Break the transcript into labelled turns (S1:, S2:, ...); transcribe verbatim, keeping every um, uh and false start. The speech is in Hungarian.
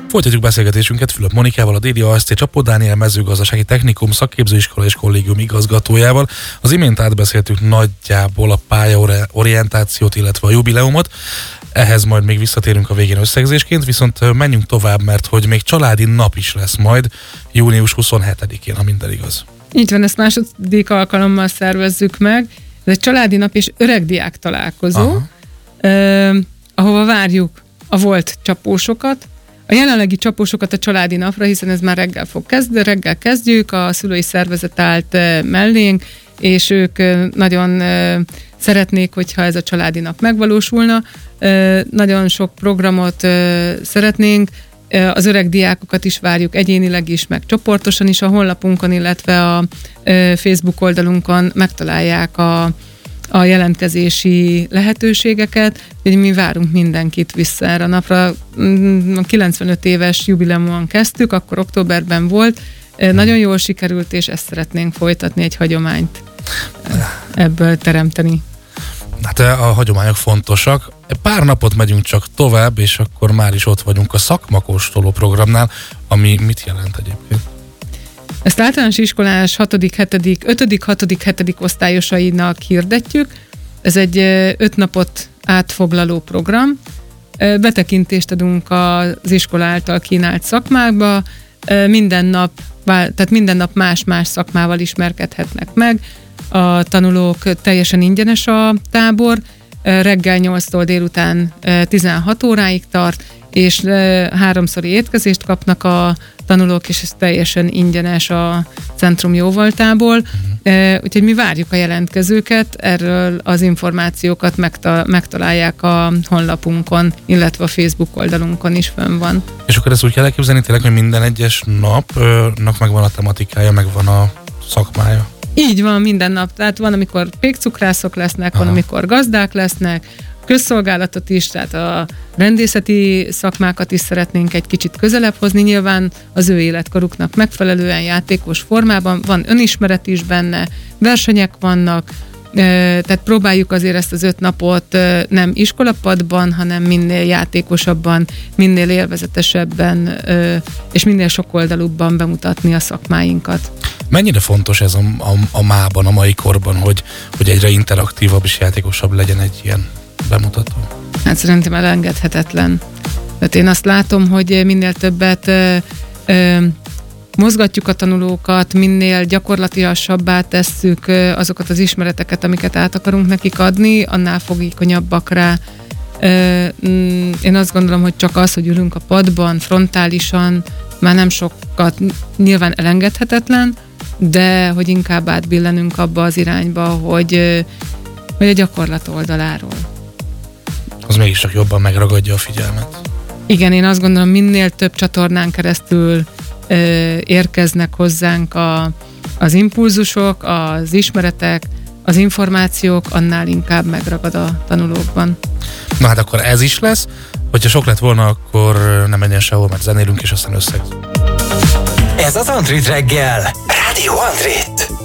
S1: Folytatjuk beszélgetésünket Fülöp Monikával, a Déli á es cé Csapó Dániel mezőgazdasági technikum szakképzőiskola és kollégium igazgatójával. Az imént átbeszéltük nagyjából a pályaorientációt, illetve a jubileumot. Ehhez majd még visszatérünk a végén összegzésként, viszont menjünk tovább, mert hogy még családi nap is lesz majd június huszonhetedikén, ha minden igaz.
S2: Így van, ezt második alkalommal szervezzük meg. Ez egy családi nap és öregdiák találkozó, eh, ahova várjuk a volt csapósokat, a jelenlegi csapósokat a családi napra, hiszen ez már reggel fog kezdeni, reggel kezdjük, a szülői szervezet állt mellénk, és ők nagyon szeretnék, hogyha ez a családi nap megvalósulna. Nagyon sok programot szeretnénk, az öreg diákokat is várjuk egyénileg is, meg csoportosan is, a honlapunkon, illetve a Facebook oldalunkon megtalálják a a jelentkezési lehetőségeket, hogy mi várunk mindenkit vissza erre a napra. A kilencvenöt éves jubileumon kezdtük, akkor októberben volt, nagyon jól sikerült, és ezt szeretnénk folytatni, egy hagyományt ebből teremteni.
S1: Hát a hagyományok fontosak. Pár napot megyünk csak tovább, és akkor már is ott vagyunk a szakmakóstoló programnál, ami mit jelent egyébként?
S2: Ezt általános iskolás hatodik, hetedik, ötödik, hatodik, hetedik osztályosainak hirdetjük. Ez egy öt napot átfoglaló program. Betekintést adunk az iskola által kínált szakmákba. Minden nap, tehát minden nap más-más szakmával ismerkedhetnek meg. A tanulók teljesen ingyenes a tábor. Reggel nyolctól délután tizenhat óráig tart, és háromszori étkezést kapnak a tanulók, és ez teljesen ingyenes a Centrum Jóvoltából. Uh-huh. Úgyhogy mi várjuk a jelentkezőket, erről az információkat megta- megtalálják a honlapunkon, illetve a Facebook oldalunkon is fönn van. És
S1: akkor ezt úgy kell elképzelni tényleg, hogy minden egyes napnak megvan a tematikája, megvan a szakmája?
S2: Így van, minden nap. Tehát van, amikor pékcukrászok lesznek, Aha. van, amikor gazdák lesznek, közszolgálatot is, tehát a rendészeti szakmákat is szeretnénk egy kicsit közelebb hozni, nyilván az ő életkoruknak megfelelően játékos formában, van önismeret is benne, versenyek vannak, tehát próbáljuk azért ezt az öt napot nem iskolapadban, hanem minél játékosabban, minél élvezetesebben és minél sokoldalúbban bemutatni a szakmáinkat.
S1: Mennyire fontos ez a, a, a mában, a mai korban, hogy, hogy egyre interaktívabb és játékosabb legyen egy ilyen bemutató?
S2: Hát szerintem elengedhetetlen. Tehát én azt látom, hogy minél többet ö, ö, mozgatjuk a tanulókat, minél gyakorlatilasabbá tesszük ö, azokat az ismereteket, amiket át akarunk nekik adni, annál fogékonyabbak rá. Ö, én azt gondolom, hogy csak az, hogy ülünk a padban, frontálisan, már nem sokat, nyilván elengedhetetlen, de hogy inkább átbillenünk abba az irányba, hogy, hogy a gyakorlat oldaláról.
S1: Az mégis csak jobban megragadja a figyelmet.
S2: Igen, én azt gondolom, minél több csatornán keresztül ö, érkeznek hozzánk a, az impulzusok, az ismeretek, az információk, annál inkább megragad a tanulókban.
S1: Na hát akkor ez is lesz. Hogyha sok lett volna, akkor nem menjen sehol, mert zenélünk, és aztán összegzünk.
S3: Ez az Android reggel. Rádió Android.